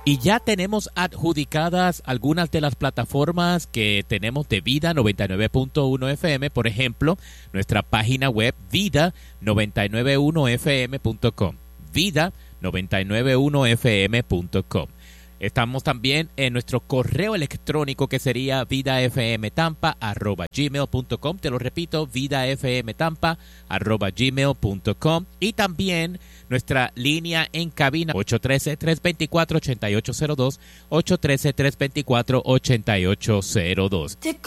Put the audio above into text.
Y ya tenemos adjudicadas algunas de las plataformas que tenemos de Vida 99.1 FM, por ejemplo, nuestra página web vida991fm.com, vida991fm.com. Estamos también en nuestro correo electrónico que sería vidafmtampa@gmail.com. Te lo repito, vidafmtampa@gmail.com. Y también nuestra línea en cabina 813-324-8802, 813-324-8802.